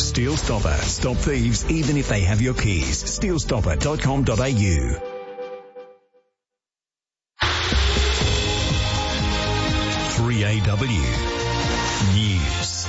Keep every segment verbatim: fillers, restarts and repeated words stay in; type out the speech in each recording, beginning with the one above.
Steel Stopper. Stop thieves even if they have your keys. steel stopper dot com dot a u. three A W News.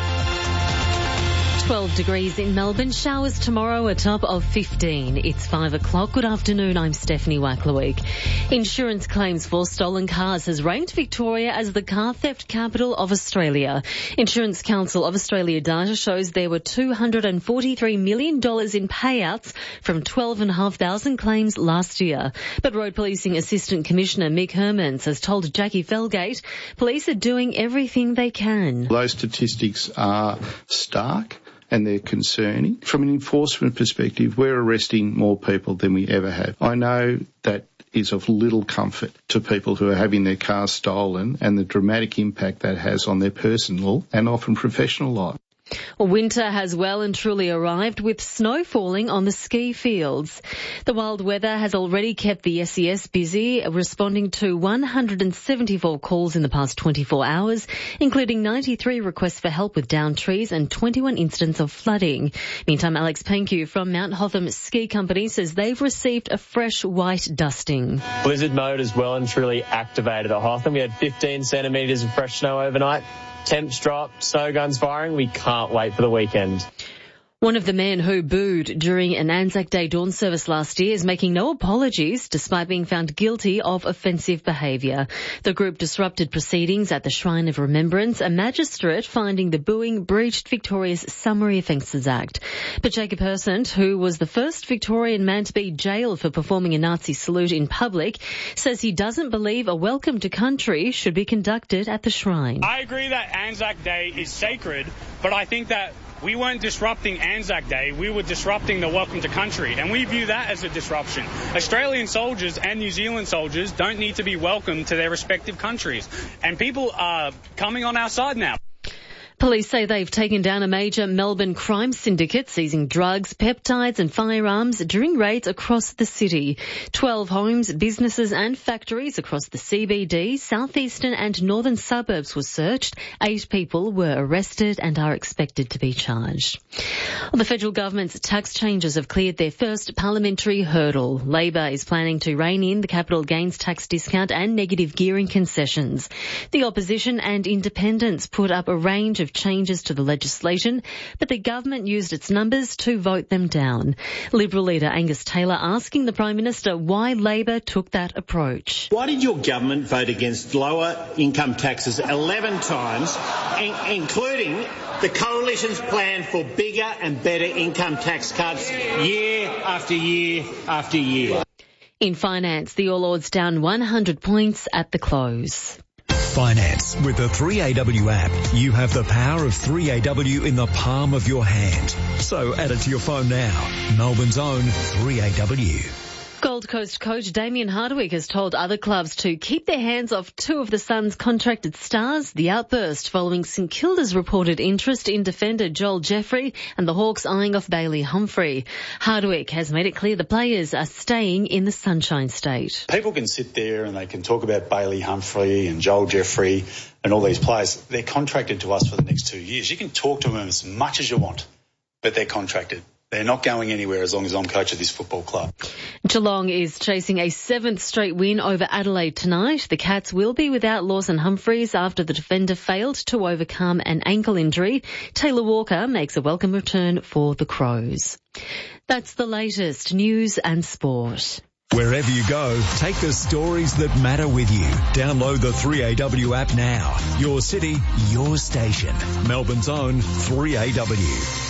twelve degrees in Melbourne. Showers tomorrow, a top of fifteen. It's five o'clock. Good afternoon. I'm Stephanie Wackleweek. Insurance claims for stolen cars has ranked Victoria as the car theft capital of Australia. Insurance Council of Australia data shows there were two hundred forty-three million dollars in payouts from twelve thousand five hundred claims last year. But Road Policing Assistant Commissioner Mick Hermans has told Jackie Felgate police are doing everything they can. Those statistics are stark and they're concerning. From an enforcement perspective, we're arresting more people than we ever have. I know that is of little comfort to people who are having their cars stolen and the dramatic impact that has on their personal and often professional life. Well, winter has well and truly arrived with snow falling on the ski fields. The wild weather has already kept the S E S busy, responding to one hundred seventy-four calls in the past twenty-four hours, including ninety-three requests for help with downed trees and twenty-one incidents of flooding. Meantime, Alex Pankew from Mount Hotham Ski Company says they've received a fresh white dusting. Blizzard mode is well and truly activated at Hotham. We had fifteen centimetres of fresh snow overnight. Temps dropped, snow guns firing. We can't wait for the weekend. One of the men who booed during an Anzac Day dawn service last year is making no apologies despite being found guilty of offensive behaviour. The group disrupted proceedings at the Shrine of Remembrance, a magistrate finding the booing breached Victoria's Summary Offences Act. But Jacob Hersant, who was the first Victorian man to be jailed for performing a Nazi salute in public, says he doesn't believe a welcome to country should be conducted at the shrine. I agree that Anzac Day is sacred, but I think that we weren't disrupting Anzac Day, we were disrupting the welcome to country, and we view that as a disruption. Australian soldiers and New Zealand soldiers don't need to be welcomed to their respective countries, and people are coming on our side now. Police say they've taken down a major Melbourne crime syndicate, seizing drugs, peptides and firearms during raids across the city. Twelve homes, businesses and factories across the C B D, southeastern and northern suburbs were searched. Eight people were arrested and are expected to be charged. Well, the federal government's tax changes have cleared their first parliamentary hurdle. Labor is planning to rein in the capital gains tax discount and negative gearing concessions. The opposition and independents put up a range of changes to the legislation, but the government used its numbers to vote them down. Liberal leader Angus Taylor asking the Prime Minister why Labor took that approach. Why did your government vote against lower income taxes eleven times, in- including the Coalition's plan for bigger and better income tax cuts year after year after year? In finance, the All Ords down one hundred points at the close. Finance. With the three A W app, you have the power of three A W in the palm of your hand. So add it to your phone now. Melbourne's own three A W. Gold Coast coach Damien Hardwick has told other clubs to keep their hands off two of the Suns' contracted stars. The outburst following St Kilda's reported interest in defender Joel Jeffrey and the Hawks eyeing off Bailey Humphrey. Hardwick has made it clear the players are staying in the Sunshine State. People can sit there and they can talk about Bailey Humphrey and Joel Jeffrey and all these players. They're contracted to us for the next two years. You can talk to them as much as you want, but they're contracted. They're not going anywhere as long as I'm coach of this football club. Geelong is chasing a seventh straight win over Adelaide tonight. The Cats will be without Lawson Humphreys after the defender failed to overcome an ankle injury. Taylor Walker makes a welcome return for the Crows. That's the latest news and sport. Wherever you go, take the stories that matter with you. Download the three A W app now. Your city, your station. Melbourne's own three A W.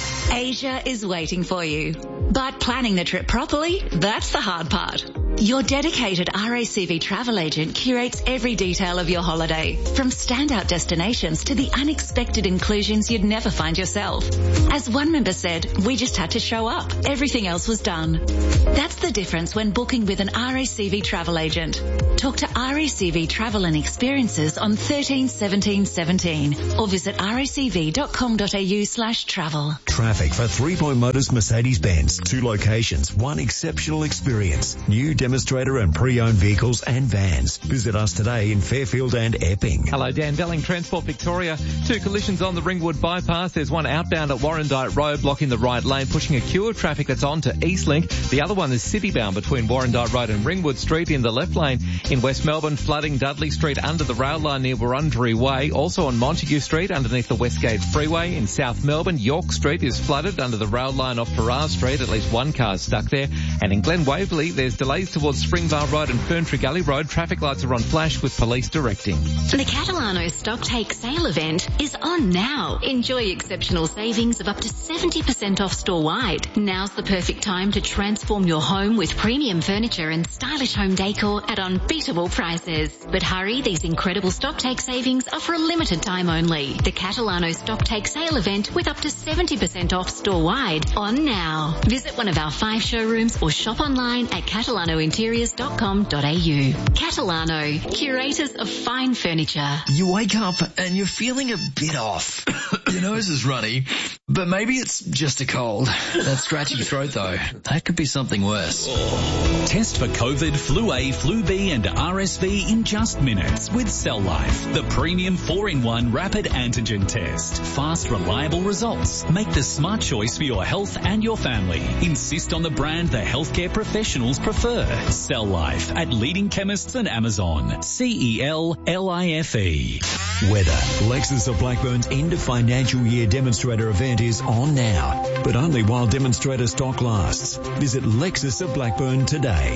Asia is waiting for you. But planning the trip properly, that's the hard part. Your dedicated R A C V travel agent curates every detail of your holiday, from standout destinations to the unexpected inclusions you'd never find yourself. As one member said, we just had to show up. Everything else was done. That's the difference when booking with an R A C V travel agent. Talk to R A C V Travel and Experiences on thirteen seventeen seventeen or visit racv.com.au slash travel. Traffic for Three Point Motors Mercedes-Benz. Two locations, one exceptional experience. New demonstrator and pre-owned vehicles and vans. Visit us today in Fairfield and Epping. Hello, Dan Belling, Transport Victoria. Two collisions on the Ringwood bypass. There's one outbound at Warrandyte Road blocking the right lane, pushing a queue of traffic that's on to Eastlink. The other one is citybound between Warrandyte Road and Ringwood Street in the left lane. In West Melbourne, flooding Dudley Street under the rail line near Wurundjeri Way. Also on Montague Street underneath the Westgate Freeway. In South Melbourne, York Street is flooded under the rail line off Farrar Street. At least one car stuck there. And in Glen Waverley, there's delays towards Springvale Road and Ferntree Gully Road. Traffic lights are on flash with police directing. The Catalano Stock Take Sale event is on now. Enjoy exceptional savings of up to seventy percent off store-wide. Now's the perfect time to transform your home with premium furniture and stylish home decor at unbeatable prices. But hurry, these incredible stock take savings are for a limited time only. The Catalano Stock Take Sale event with up to seventy percent off store-wide on now. Visit one of our five showrooms or shop online at catalano interiors dot com dot a u. Catalano, curators of fine furniture. You wake up and you're feeling a bit off. Your nose is runny, but maybe it's just a cold. That scratchy throat though, that could be something worse. Test for COVID, Flu A, Flu B and R S V in just minutes with Cell Life, the premium four in one rapid antigen test. Fast, reliable results. Make the smart choice for your health and your family. Insist on the brand the healthcare professionals prefer. Cell Life at leading chemists and Amazon. C E L L I F E. Weather. Lexus of Blackburn's end of financial year demonstrator event is on now, but only while demonstrator stock lasts. Visit Lexus of Blackburn today.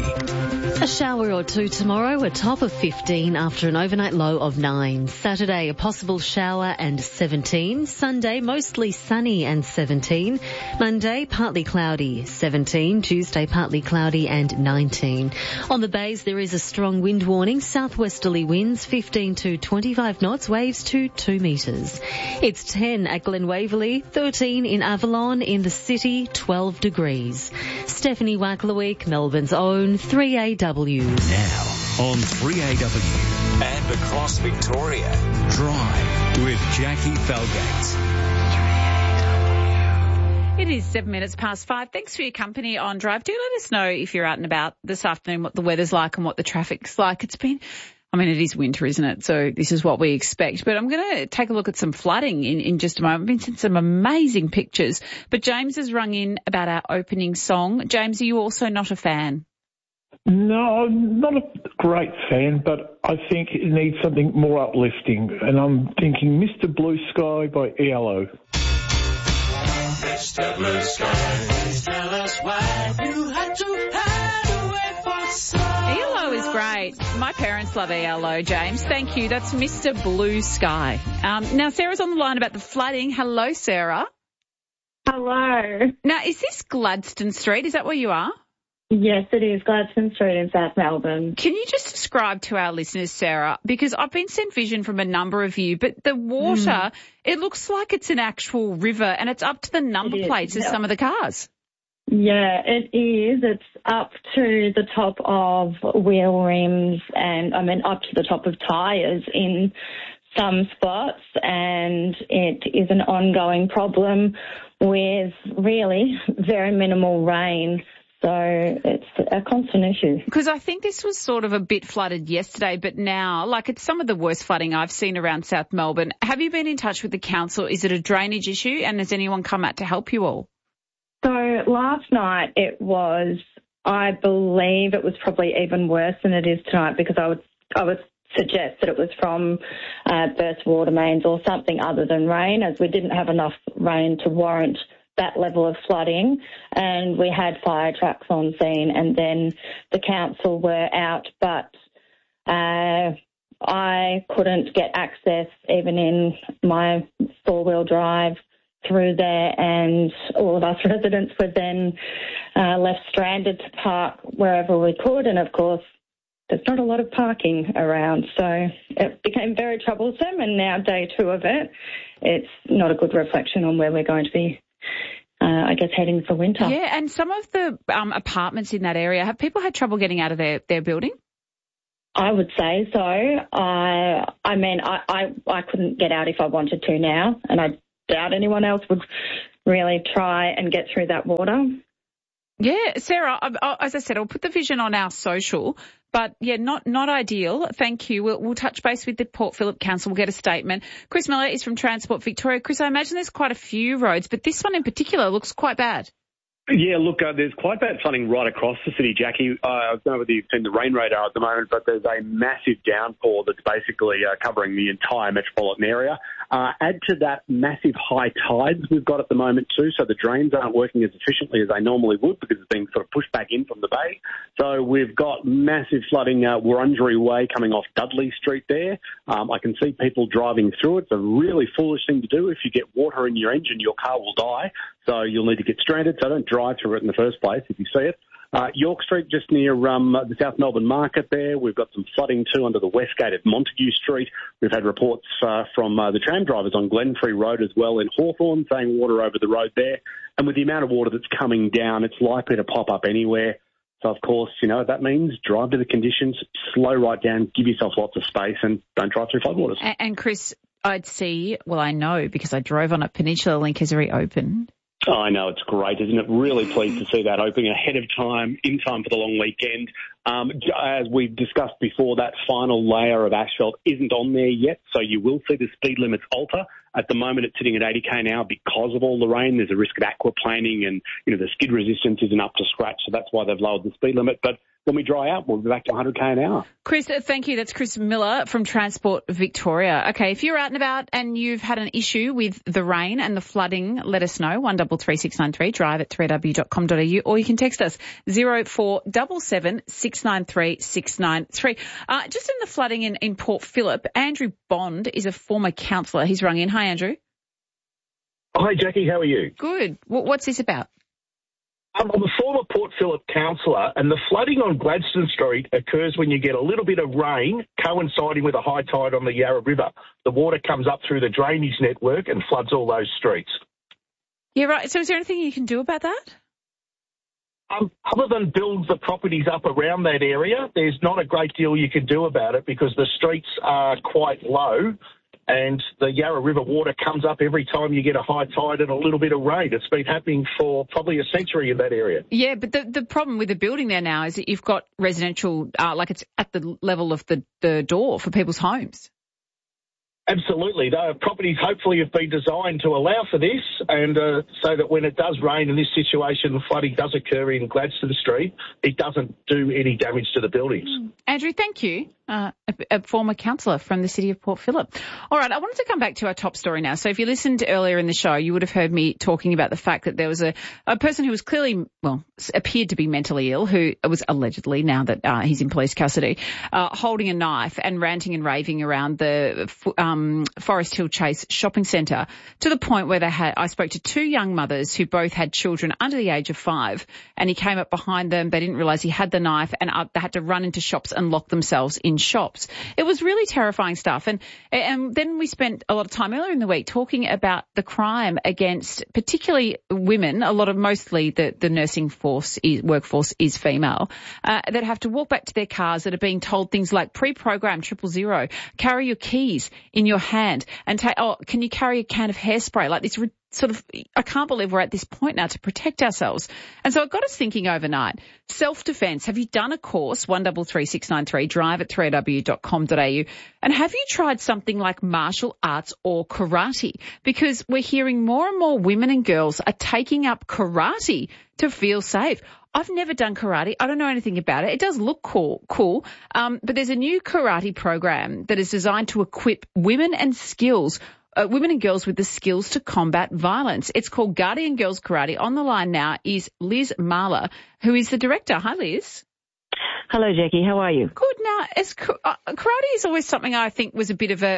A shower or two tomorrow, a top of fifteen after an overnight low of nine. Saturday, a possible shower and seventeen. Sunday, mostly sunny and seventeen. Monday, partly cloudy, seventeen. Tuesday, partly cloudy and nineteen. On the bays, there is a strong wind warning. Southwesterly winds fifteen to twenty-five knots, waves to two metres. It's ten at Glen Waverley, thirteen in Avalon, in the city, twelve degrees. Stephanie Wacklewick, Melbourne's own three A W. Now on three A W and across Victoria, Drive with Jackie Felgate. It is seven minutes past five. Thanks for your company on Drive. Do let us know if you're out and about this afternoon, what the weather's like and what the traffic's like. It's been, I mean, it is winter, isn't it? So this is what we expect. But I'm going to take a look at some flooding in, in just a moment. I've been seeing some amazing pictures. But James has rung in about our opening song. James, are you also not a fan? No, I'm not a great fan, but I think it needs something more uplifting. And I'm thinking Mister Blue Sky by E L O. Mister Blue Sky, please tell us why you had to hide away for so long. E L O is great. My parents love E L O, James. Thank you. That's Mister Blue Sky. Um, now, Sarah's on the line about the flooding. Hello, Sarah. Hello. Now, is this Gladstone Street? Is that where you are? Yes, it is Gladstone Street in South Melbourne. Can you just describe to our listeners, Sarah, because I've been sent vision from a number of you, but the water, mm. it looks like it's an actual river and it's up to the number plates of some of the cars. Yeah, it is. It's up to the top of wheel rims and, I mean, up to the top of tyres in some spots, and it is an ongoing problem with really very minimal rain. So it's a constant issue. Because I think this was sort of a bit flooded yesterday, but now, like, it's some of the worst flooding I've seen around South Melbourne. Have you been in touch with the council? Is it a drainage issue? And has anyone come out to help you all? So last night it was, I believe it was probably even worse than it is tonight, because I would, I would suggest that it was from uh, burst water mains or something other than rain, as we didn't have enough rain to warrant that level of flooding, and we had fire trucks on scene, and then the council were out, but uh, I couldn't get access even in my four-wheel drive through there, and all of us residents were then uh, left stranded to park wherever we could, and of course there's not a lot of parking around, so it became very troublesome, and now day two of it, it's not a good reflection on where we're going to be Uh, I guess heading for winter. Yeah, and some of the um, apartments in that area, have people had trouble getting out of their, their building? I would say so. I, I mean, I, I, I couldn't get out if I wanted to now, and I doubt anyone else would really try and get through that water. Yeah, Sarah, I, I, as I said, I'll put the vision on our social, but yeah, not not ideal. Thank you. We'll, we'll touch base with the Port Phillip Council. We'll get a statement. Chris Miller is from Transport Victoria. Chris, I imagine there's quite a few roads, but this one in particular looks quite bad. Yeah, look, uh, there's quite bad flooding right across the city, Jackie. Uh, I don't know whether you've seen the rain radar at the moment, but there's a massive downpour that's basically uh, covering the entire metropolitan area. Uh, add to that massive high tides we've got at the moment too, so the drains aren't working as efficiently as they normally would because it's being sort of pushed back in from the bay. So we've got massive flooding uh, Wurundjeri Way coming off Dudley Street there. Um, I can see people driving through it. It's a really foolish thing to do. If you get water in your engine, your car will die. So you'll need to get stranded, so don't drive through it in the first place if you see it. Uh, York Street, just near um, the South Melbourne Market there. We've got some flooding too under the west gate at Montague Street. We've had reports uh, from uh, the tram drivers on Glenfrey Road as well in Hawthorn saying water over the road there. And with the amount of water that's coming down, it's likely to pop up anywhere. So, of course, you know, that means drive to the conditions, slow right down, give yourself lots of space and don't drive through floodwaters. And, and Chris, I'd see, well, I know because I drove on it, Peninsula Link has reopened. Oh, I know, it's great, isn't it? Really pleased to see that opening ahead of time, in time for the long weekend. Um, as we've discussed before, that final layer of asphalt isn't on there yet, so you will see the speed limits alter. At the moment, it's sitting at eighty k an hour because of all the rain. There's a risk of aquaplaning and, you know, the skid resistance isn't up to scratch, so that's why they've lowered the speed limit. But when we dry out, we'll be back to one hundred k an hour. Chris, thank you. That's Chris Miller from Transport Victoria. Okay, if you're out and about and you've had an issue with the rain and the flooding, let us know. one double three six nine three, drive at three a w dot com dot a u, or you can text us zero four seven seven six nine three six nine three. Uh, just in the flooding in, in Port Phillip, Andrew Bond is a former councillor. He's rung in. Hi, Andrew. Hi, Jackie. How are you? Good. What's this about? I'm a former Port Phillip councillor, and the flooding on Gladstone Street occurs when you get a little bit of rain coinciding with a high tide on the Yarra River. The water comes up through the drainage network and floods all those streets. Yeah, right. So is there anything you can do about that? Um, other than build the properties up around that area, there's not a great deal you can do about it because the streets are quite low and the Yarra River water comes up every time you get a high tide and a little bit of rain. It's been happening for probably a century in that area. Yeah, but the, the problem with the building there now is that you've got residential, uh, like it's at the level of the, the door for people's homes. Absolutely. The properties hopefully have been designed to allow for this and uh, so that when it does rain in this situation, flooding does occur in Gladstone Street, it doesn't do any damage to the buildings. Mm. Andrew, thank you. Uh, a, a former councillor from the city of Port Phillip. All right, I wanted to come back to our top story now. So if you listened earlier in the show, you would have heard me talking about the fact that there was a, a person who was clearly, well, appeared to be mentally ill, who was allegedly, now that uh, he's in police custody, uh, holding a knife and ranting and raving around the um, Forest Hill Chase shopping centre to the point where they had, I spoke to two young mothers who both had children under the age of five, and he came up behind them. They didn't realise he had the knife, and uh, they had to run into shops and lock themselves in shops. It was really terrifying stuff. And, and then we spent a lot of time earlier in the week talking about the crime against particularly women, a lot of mostly the, the nursing force is, workforce is female, uh, that have to walk back to their cars that are being told things like pre-program triple zero, carry your keys in your hand and take, oh, can you carry a can of hairspray? Like this sort of, I can't believe we're at this point now to protect ourselves. And so it got us thinking overnight. Self-defence, have you done a course, one double three six nine three, drive at three a w dot com dot a u, and have you tried something like martial arts or karate? Because we're hearing more and more women and girls are taking up karate to feel safe. I've never done karate. I don't know anything about it. It does look cool, cool. Um, but there's a new karate program that is designed to equip women and skills Uh, women and girls with the skills to combat violence. It's called Guardian Girls Karate. On the line now is Liz Marler, who is the director. Hi, Liz. Hello, Jackie. How are you? Good. Now, as, uh, karate is always something I think was a bit of a